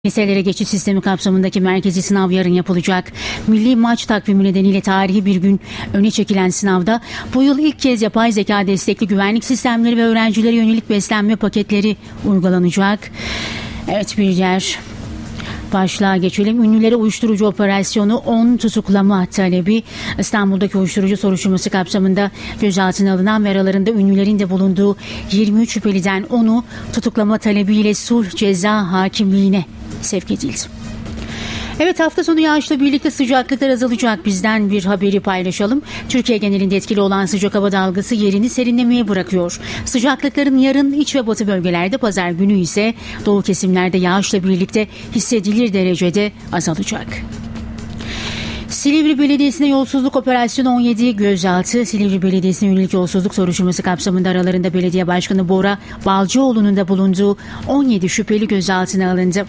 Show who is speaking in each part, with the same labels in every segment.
Speaker 1: Liselere geçiş sistemi kapsamındaki merkezi sınav yarın yapılacak. Milli maç takvimi nedeniyle tarihi bir gün öne çekilen sınavda bu yıl ilk kez yapay zeka destekli güvenlik sistemleri ve öğrencilere yönelik beslenme paketleri uygulanacak. Evet, bir diğer başlığa geçelim. Ünlülere uyuşturucu operasyonu 10 tutuklama talebi. İstanbul'daki uyuşturucu soruşturması kapsamında gözaltına alınan ve aralarında ünlülerin de bulunduğu 23 şüpheliden 10'u tutuklama talebiyle sulh ceza hakimliğine sevk edildi. Evet, hafta sonu yağışla birlikte sıcaklıklar azalacak. Bizden bir haberi paylaşalım. Türkiye genelinde etkili olan sıcak hava dalgası yerini serinlemeye bırakıyor. Sıcaklıkların yarın iç ve batı bölgelerde, pazar günü ise doğu kesimlerde yağışla birlikte hissedilir derecede azalacak. Silivri Belediyesi'ne yolsuzluk operasyonu 17 gözaltı. Silivri Belediyesi'ne yönelik yolsuzluk soruşturması kapsamında aralarında belediye başkanı Bora Balcıoğlu'nun da bulunduğu 17 şüpheli gözaltına alındı.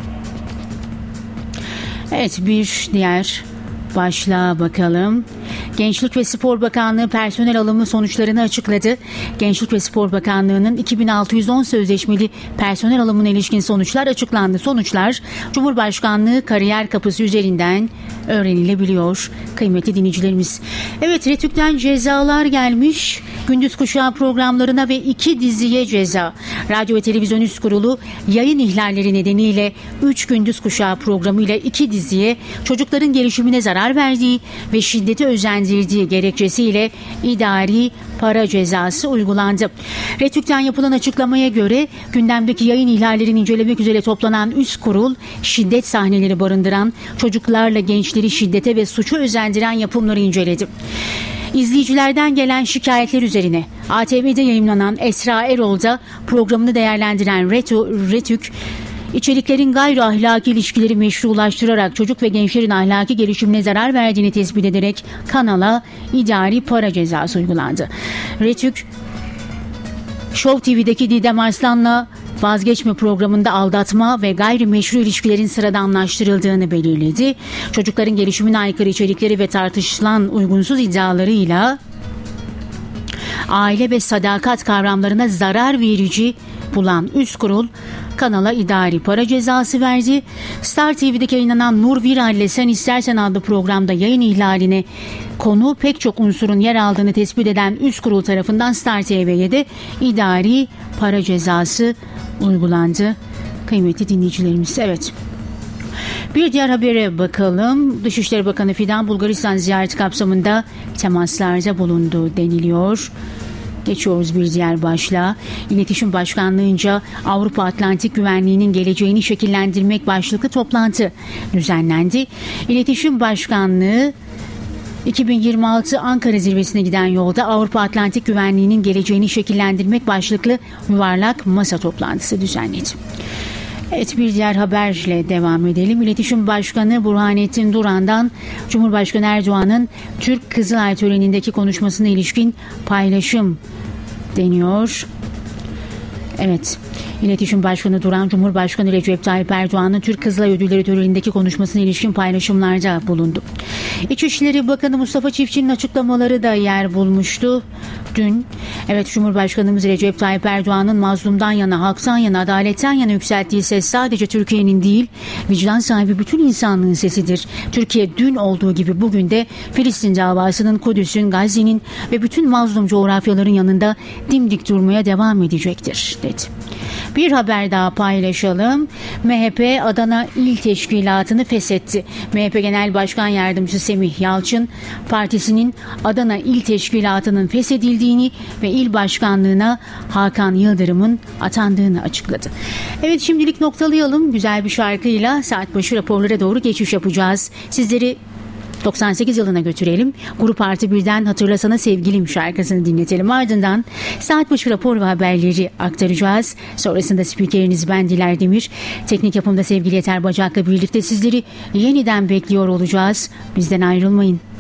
Speaker 1: Evet, bir diğer başlığa bakalım. Gençlik ve Spor Bakanlığı personel alımı sonuçlarını açıkladı. Gençlik ve Spor Bakanlığı'nın 2610 sözleşmeli personel alımına ilişkin sonuçlar açıklandı. Sonuçlar Cumhurbaşkanlığı kariyer kapısı üzerinden öğrenilebiliyor kıymetli dinleyicilerimiz. Evet, Retük'ten cezalar gelmiş. Gündüz kuşağı programlarına ve 2 diziye ceza. Radyo ve Televizyon Üst Kurulu yayın ihlalleri nedeniyle 3 gündüz kuşağı programıyla 2 diziye çocukların gelişimine zarar verdiği ve şiddeti özendirdiği gerekçesiyle idari para cezası uygulandı. Retük'ten yapılan açıklamaya göre gündemdeki yayın ihlallerini incelemek üzere toplanan üst kurul şiddet sahneleri barındıran, çocuklarla gençleri şiddete ve suçu özendiren yapımları inceledi. İzleyicilerden gelen şikayetler üzerine ATV'de yayınlanan Esra Erol'da programını değerlendiren Retük, İçeriklerin gayri ahlaki ilişkileri meşrulaştırarak çocuk ve gençlerin ahlaki gelişimine zarar verdiğini tespit ederek kanala idari para cezası uygulandı. Retük, Show TV'deki Didem Arslan'la Vazgeçme programında aldatma ve gayrimeşru ilişkilerin sıradanlaştırıldığını belirledi. Çocukların gelişimine aykırı içerikleri ve tartışılan uygunsuz iddialarıyla aile ve sadakat kavramlarına zarar verici bulan üst kurul kanala idari para cezası verdi. Star TV'deki yayınlanan Nur Viral'le Sen İstersen adlı programda yayın ihlaline konu pek çok unsurun yer aldığını tespit eden üst kurul tarafından Star TV'ye de idari para cezası uygulandı. Kıymetli dinleyicilerimiz, evet. Bir diğer habere bakalım. Dışişleri Bakanı Fidan Bulgaristan ziyareti kapsamında temaslarda bulundu deniliyor. Geçiyoruz bir diğer başlığa. İletişim Başkanlığı'nca Avrupa Atlantik Güvenliği'nin geleceğini şekillendirmek başlıklı toplantı düzenlendi. İletişim Başkanlığı 2026 Ankara Zirvesi'ne giden yolda Avrupa Atlantik Güvenliği'nin geleceğini şekillendirmek başlıklı yuvarlak masa toplantısı düzenledi. Evet, bir diğer haberle devam edelim. İletişim Başkanı Burhanettin Duran'dan Cumhurbaşkanı Erdoğan'ın Türk Kızılay törenindeki konuşmasına ilişkin paylaşım deniyor. Evet, İletişim Başkanı Duran, Cumhurbaşkanı Recep Tayyip Erdoğan'ın Türk Kızılay Ödülleri törenindeki konuşmasına ilişkin paylaşımlarda bulundu. İçişleri Bakanı Mustafa Çiftçi'nin açıklamaları da yer bulmuştu dün. Evet, Cumhurbaşkanımız Recep Tayyip Erdoğan'ın mazlumdan yana, halktan yana, adaletten yana yükselttiği ses sadece Türkiye'nin değil, vicdan sahibi bütün insanlığın sesidir. Türkiye dün olduğu gibi bugün de Filistin davasının, Kudüs'ün, Gazze'nin ve bütün mazlum coğrafyaların yanında dimdik durmaya devam edecektir, dedi. Bir haber daha paylaşalım. MHP Adana İl Teşkilatı'nı feshetti. MHP Genel Başkan Yardımcısı Semih Yalçın, partisinin Adana İl Teşkilatı'nın feshedildiğini ve il başkanlığına Hakan Yıldırım'ın atandığını açıkladı. Evet, şimdilik noktalayalım. Güzel bir şarkıyla saat başı raporlara doğru geçiş yapacağız. Sizleri 98 yılına götürelim. Grup Artı 1'den Hatırlasana Sevgilim şarkısını dinletelim. Ardından saat başı rapor ve haberleri aktaracağız. Sonrasında spikeriniz ben Diler Demir. Teknik yapımda sevgili Yeter Bacak'la birlikte sizleri yeniden bekliyor olacağız. Bizden ayrılmayın.